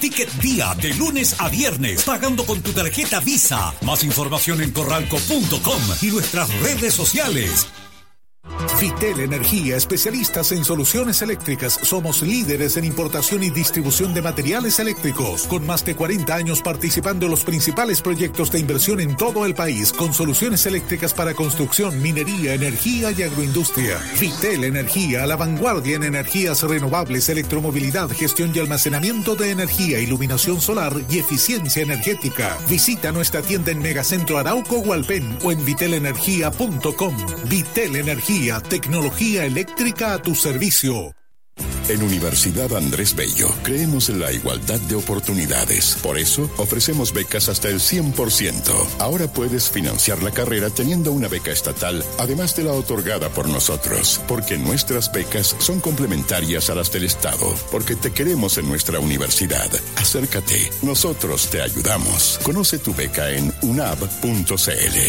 Ticket Día de lunes a viernes, pagando con tu tarjeta Visa. Más información en corralco.com y nuestras redes sociales. Vitel Energía, especialistas en soluciones eléctricas. Somos líderes en importación y distribución de materiales eléctricos, con más de 40 años participando en los principales proyectos de inversión en todo el país, con soluciones eléctricas para construcción, minería, energía y agroindustria. Vitel Energía, a la vanguardia en energías renovables, electromovilidad, gestión y almacenamiento de energía, iluminación solar y eficiencia energética. Visita nuestra tienda en Megacentro Arauco, Hualpén o en vitelenergia.com. Vitel Energía, tecnología eléctrica a tu servicio. En Universidad Andrés Bello creemos en la igualdad de oportunidades. Por eso ofrecemos becas hasta el 100%. Ahora puedes financiar la carrera teniendo una beca estatal, además de la otorgada por nosotros. Porque nuestras becas son complementarias a las del Estado. Porque te queremos en nuestra universidad. Acércate, nosotros te ayudamos. Conoce tu beca en unab.cl.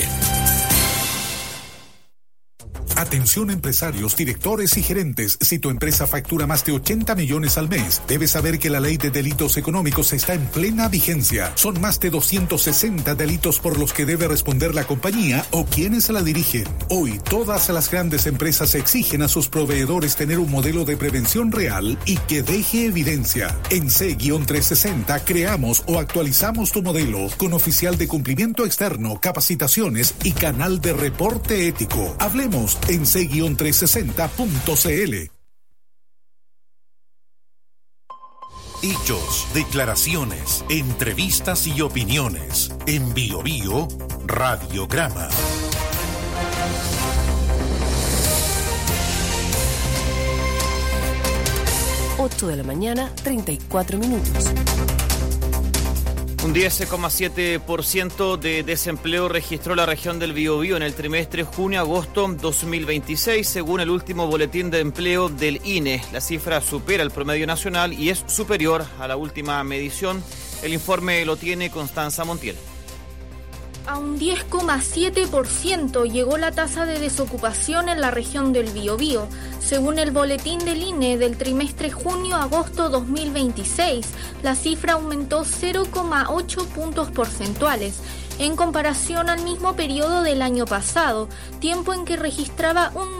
Atención empresarios, directores y gerentes. Si tu empresa factura más de 80 millones al mes, debes saber que la ley de delitos económicos está en plena vigencia. Son más de 260 delitos por los que debe responder la compañía o quienes la dirigen. Hoy, todas las grandes empresas exigen a sus proveedores tener un modelo de prevención real y que deje evidencia. En C-360 creamos o actualizamos tu modelo con oficial de cumplimiento externo, capacitaciones y canal de reporte ético. Hablemos en c-360.cl. Hechos, declaraciones, entrevistas y opiniones. En Bio Bio, Radiograma. 8 de la mañana, 34 minutos. Un 10,7% de desempleo registró la región del Biobío en el trimestre junio-agosto 2026, según el último boletín de empleo del INE. La cifra supera el promedio nacional y es superior a la última medición. El informe lo tiene Constanza Montiel. A un 10,7% llegó la tasa de desocupación en la región del Biobío. Según el boletín del INE del trimestre junio-agosto 2026, la cifra aumentó 0,8 puntos porcentuales en comparación al mismo periodo del año pasado, tiempo en que registraba un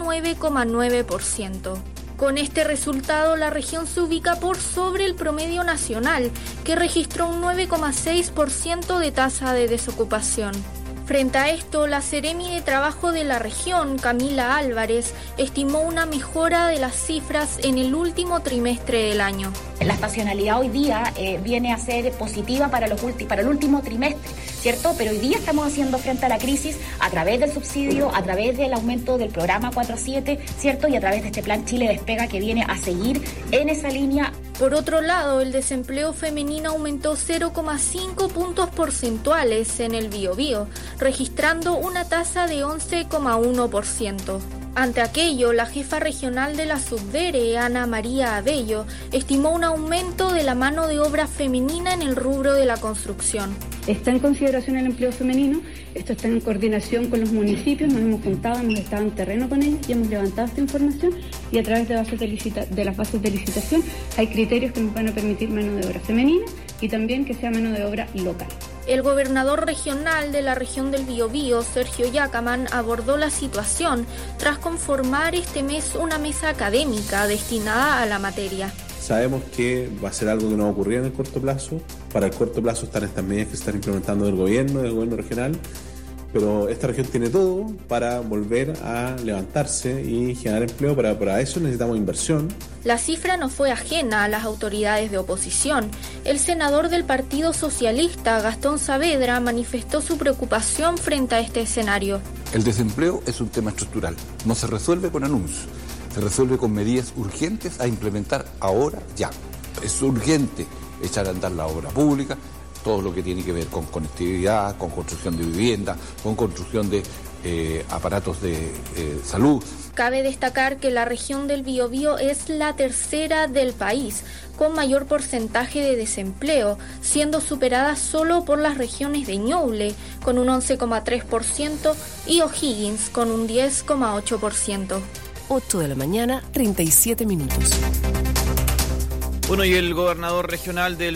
9,9%. Con este resultado, la región se ubica por sobre el promedio nacional, que registró un 9,6% de tasa de desocupación. Frente a esto, la Seremi de Trabajo de la región, Camila Álvarez, estimó una mejora de las cifras en el último trimestre del año. La estacionalidad hoy día viene a ser positiva para el último trimestre, ¿cierto? Pero hoy día estamos haciendo frente a la crisis a través del subsidio, a través del aumento del programa 4.7, ¿cierto? Y a través de este plan Chile Despega que viene a seguir en esa línea. Por otro lado, el desempleo femenino aumentó 0,5 puntos porcentuales en el Biobío, registrando una tasa de 11,1%. Ante aquello, la jefa regional de la Subdere, Ana María Abello, estimó un aumento de la mano de obra femenina en el rubro de la construcción. Está en consideración el empleo femenino, esto está en coordinación con los municipios, nos hemos juntado, hemos estado en terreno con ellos y hemos levantado esta información y a través de las bases de licitación hay criterios que nos van a permitir mano de obra femenina y también que sea mano de obra local. El gobernador regional de la región del Biobío, Sergio Yacaman, abordó la situación tras conformar este mes una mesa académica destinada a la materia. Sabemos que va a ser algo que no va a ocurrir en el corto plazo. Para el corto plazo están estas medidas que se están implementando del gobierno regional, pero esta región tiene todo para volver a levantarse y generar empleo. Para eso necesitamos inversión. La cifra no fue ajena a las autoridades de oposición. El senador del Partido Socialista, Gastón Saavedra, manifestó su preocupación frente a este escenario. El desempleo es un tema estructural, no se resuelve con anuncios, se resuelve con medidas urgentes a implementar ahora ya. Es urgente echar a andar la obra pública, todo lo que tiene que ver con conectividad, con construcción de vivienda, con construcción de aparatos de salud. Cabe destacar que la región del Biobío es la tercera del país, con mayor porcentaje de desempleo, siendo superada solo por las regiones de Ñuble, con un 11,3%, y O'Higgins, con un 10,8%. 8 de la mañana, 37 minutos. Bueno, y el gobernador regional del